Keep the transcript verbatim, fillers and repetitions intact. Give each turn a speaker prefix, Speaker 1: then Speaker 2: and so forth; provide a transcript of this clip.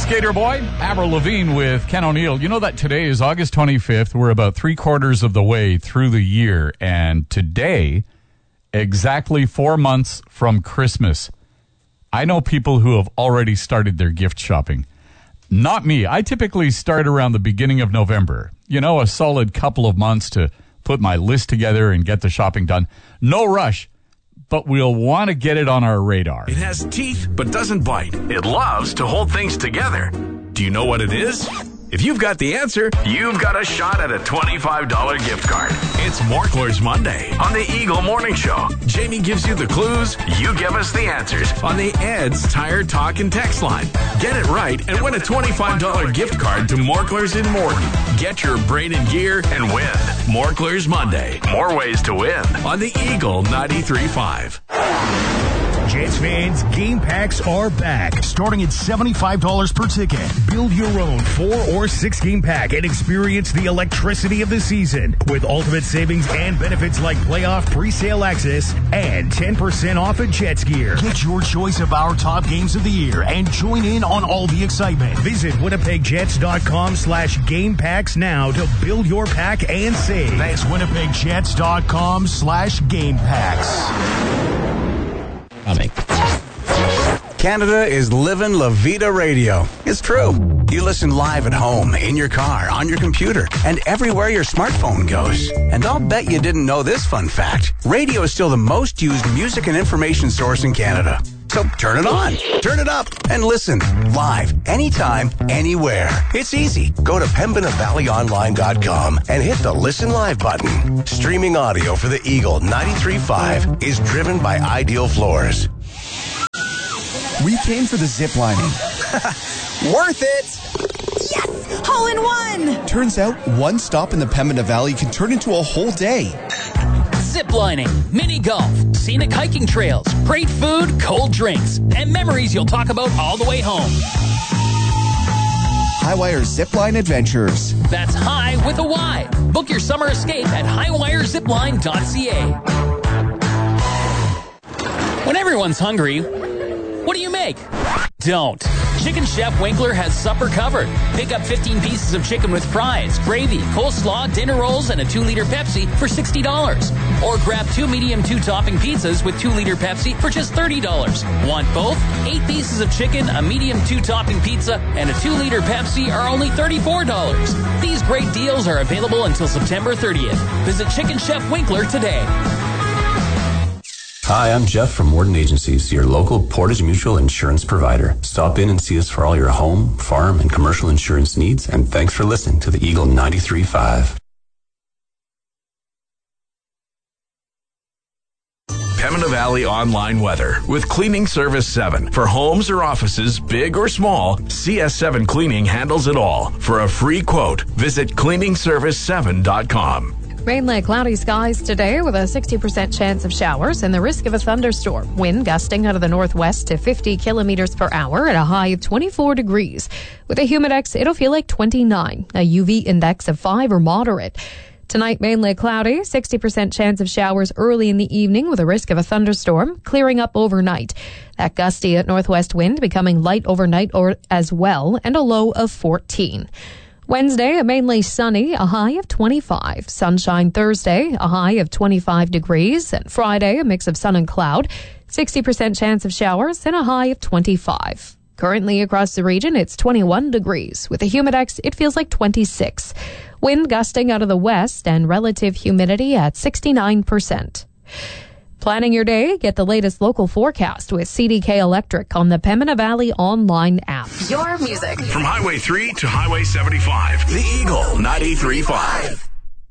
Speaker 1: Skater Boy, Avril Lavigne with Ken O'Neill. You know that today is August twenty-fifth. We're about three quarters of the way through the year. And today, exactly four months from Christmas, I know people who have already started their gift shopping. Not me. I typically start around the beginning of November. You know, a solid couple of months to put my list together and get the shopping done. No rush, but we'll want to get it on our radar.
Speaker 2: It has teeth, but doesn't bite. It loves to hold things together. Do you know what it is? If you've got the answer, you've got a shot at a twenty-five dollars gift card. It's Morklers Monday on the Eagle Morning Show. Jamie gives you the clues, you give us the answers on the Ed's Tire Talk and Text line. Get it right and win a twenty-five dollars gift card to Morklers in Morton. Get your brain in gear and win. Morklers Monday. More ways to win on the Eagle ninety-three point five.
Speaker 3: Jets fans, game packs are back. Starting at seventy-five dollars per ticket. Build your own four or six game pack and experience the electricity of the season with ultimate savings and benefits like playoff pre-sale access and ten percent off at Jets gear. Get your choice of our top games of the year and join in on all the excitement. Visit winnipegjets.com slash game packs now to build your pack and save. That's winnipegjets.com slash game packs.
Speaker 4: Coming.
Speaker 5: Canada is living La Vida Radio. It's true. You listen live at home, in your car, on your computer, and everywhere your smartphone goes. And I'll bet you didn't know this fun fact. Radio is still the most used music and information source in Canada. So turn it on, turn it up, and listen live, anytime, anywhere. It's easy. Go to pembina valley online dot com and hit the Listen Live button. Streaming audio for the Eagle ninety-three point five is driven by Ideal Floors.
Speaker 6: We came for the zip lining.
Speaker 7: Worth it!
Speaker 8: Yes! Hole in one!
Speaker 6: Turns out one stop in the Pembina Valley can turn into a whole day.
Speaker 9: Zip lining, mini golf, scenic hiking trails, great food, cold drinks, and memories you'll talk about all the way home.
Speaker 6: Highwire Zipline Adventures.
Speaker 9: That's high with a Y. Book your summer escape at highwire zipline dot c a. When everyone's hungry, what do you make? Don't. Chicken Chef Winkler has supper covered. Pick up fifteen pieces of chicken with fries, gravy, coleslaw, dinner rolls, and a two liter Pepsi for sixty dollars. Or grab two medium two-topping pizzas with two liter Pepsi for just thirty dollars. Want both? Eight pieces of chicken, a medium two-topping pizza, and a two liter Pepsi are only thirty-four dollars. These great deals are available until September thirtieth. Visit Chicken Chef Winkler today.
Speaker 10: Hi, I'm Jeff from Warden Agencies, your local Portage Mutual insurance provider. Stop in and see us for all your home, farm, and commercial insurance needs, and thanks for listening to the Eagle ninety-three point five.
Speaker 2: Pembina Valley Online Weather with Cleaning Service seven. For homes or offices, big or small, C S seven Cleaning handles it all. For a free quote, visit cleaning service seven dot com.
Speaker 11: Mainly cloudy skies today with a sixty percent chance of showers and the risk of a thunderstorm. Wind gusting out of the northwest to fifty kilometers per hour at a high of twenty-four degrees. With a humidex, it'll feel like twenty-nine. A U V index of five or moderate. Tonight, mainly cloudy, sixty percent chance of showers early in the evening with a risk of a thunderstorm, clearing up overnight. That gusty at northwest wind becoming light overnight or as well, and a low of fourteen. Wednesday, a mainly sunny, a high of twenty-five. Sunshine Thursday, a high of twenty-five degrees. And Friday, a mix of sun and cloud, sixty percent chance of showers, and a high of twenty-five. Currently across the region, it's twenty-one degrees. With a humidex, it feels like twenty-six. Wind gusting out of the west and relative humidity at sixty-nine percent. Planning your day, get the latest local forecast with C D K Electric on the Pembina Valley online app.
Speaker 8: Your music.
Speaker 2: From Highway three to Highway seventy-five, the Eagle ninety-three point five.